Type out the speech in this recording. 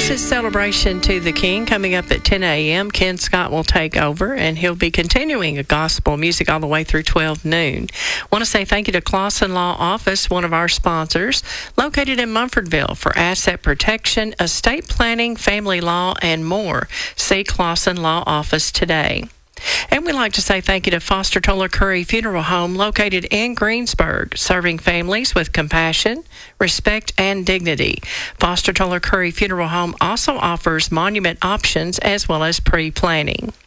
This is Celebration to the King coming up at 10 a.m. Ken Scott will take over, and he'll be continuing a gospel music all the way through 12 noon. Want to say thank you to Clausen Law Office, one of our sponsors, located in Mumfordville for asset protection, estate planning, family law, and more. See Clausen Law Office today. And we'd like to say thank you to Foster Toller Curry Funeral Home, located in Greensburg, serving families with compassion, respect, and dignity. Foster Toller Curry Funeral Home also offers monument options as well as pre-planning.